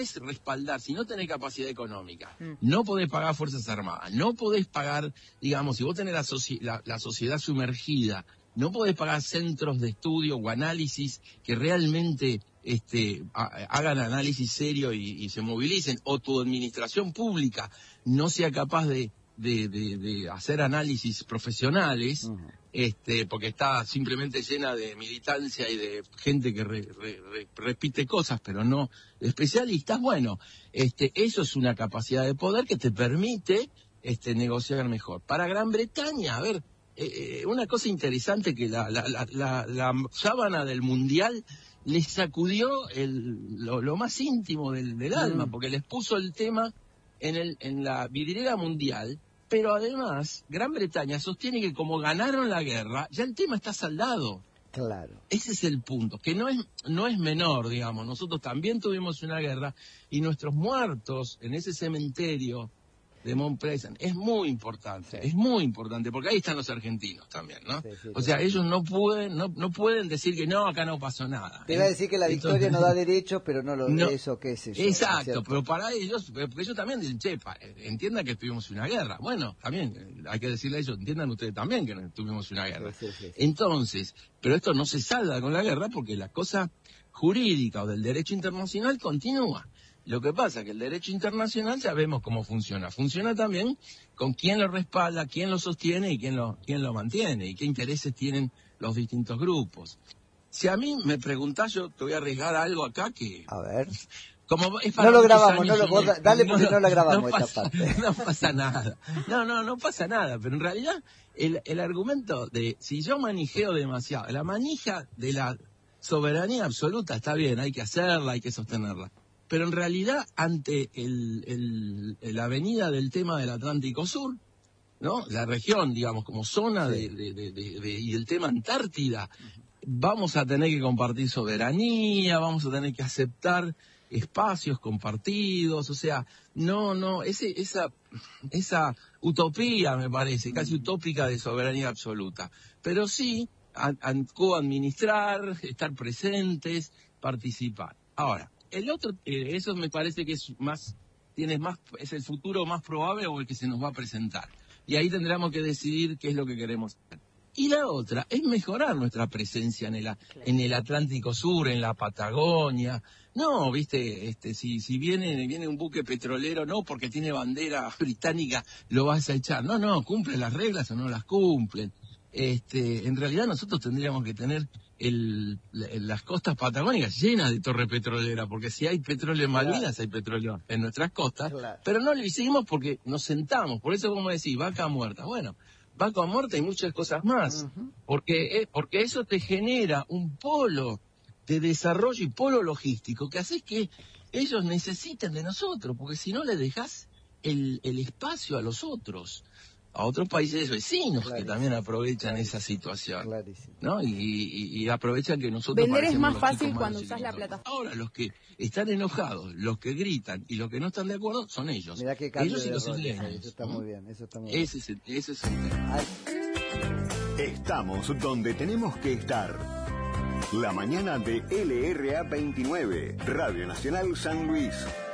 respaldar, si no tenés capacidad económica, no podés pagar Fuerzas Armadas, no podés pagar, digamos, si vos tenés la sociedad sumergida, no podés pagar centros de estudio o análisis que realmente hagan análisis serio y se movilicen, o tu administración pública no sea capaz de hacer análisis profesionales, porque está simplemente llena de militancia y de gente que repite cosas, pero no especialistas. Bueno, eso es una capacidad de poder que te permite negociar mejor. Para Gran Bretaña, a ver, una cosa interesante que la sábana del Mundial les sacudió lo más íntimo del alma, porque les puso el tema en la vidriera mundial. Pero además, Gran Bretaña sostiene que como ganaron la guerra, ya el tema está saldado. Claro. Ese es el punto, que no es menor, digamos. Nosotros también tuvimos una guerra y nuestros muertos en ese cementerio de Mount Pleasant es muy importante, porque ahí están los argentinos también, ¿no? O sea, ellos no pueden decir que no, acá no pasó nada. Te iba a decir que la victoria no da derechos, pero eso qué es eso. Exacto, pero para ellos también dicen, entiendan que tuvimos una guerra. Bueno, también hay que decirle a ellos, entiendan ustedes también que tuvimos una guerra. Sí. Entonces, pero esto no se salda con la guerra porque la cosa jurídica o del derecho internacional continúa. Lo que pasa es que el derecho internacional ya vemos cómo funciona. Funciona también con quién lo respalda, quién lo sostiene y quién lo mantiene, y qué intereses tienen los distintos grupos. Si a mí me preguntás, yo te voy a arriesgar algo acá que... A ver... Como es para no lo grabamos, dale porque no la grabamos esta parte. No pasa nada. No pasa nada, pero en realidad el argumento de si yo manijeo demasiado, la manija de la soberanía absoluta está bien, hay que hacerla, hay que sostenerla. Pero en realidad, ante la avenida del tema del Atlántico Sur, ¿no? La región, digamos, como zona y el tema Antártida, vamos a tener que compartir soberanía, vamos a tener que aceptar espacios compartidos, o sea, esa utopía, me parece, casi utópica de soberanía absoluta. Pero sí, coadministrar, estar presentes, participar. Ahora, el otro, eso me parece que es es el futuro más probable o el que se nos va a presentar. Y ahí tendremos que decidir qué es lo que queremos hacer. Y la otra es mejorar nuestra presencia en el Atlántico Sur, en la Patagonia. No, viste, si viene un buque petrolero, no porque tiene bandera británica lo vas a echar. No, cumplen las reglas o no las cumplen. En realidad nosotros tendríamos que tener las costas patagónicas llenas de torre petrolera, porque si hay petróleo en Malvinas, hay petróleo en nuestras costas, pero no lo hicimos porque nos sentamos. Por eso, como decís, vaca muerta. Bueno, vaca muerta y muchas cosas más, porque eso te genera un polo de desarrollo y polo logístico que hace que ellos necesiten de nosotros, porque si no le dejás el espacio a los otros, a otros países vecinos que también aprovechan esa situación, ¿no? Y aprovechan que nosotros... Vender es más fácil cuando usás la plataforma. Ahora, los que están enojados, los que gritan y los que no están de acuerdo son ellos. Mirá qué ellos y los isleños. Eso está muy bien, eso está muy bien. Ese es el tema. Estamos donde tenemos que estar. La mañana de LRA 29, Radio Nacional San Luis.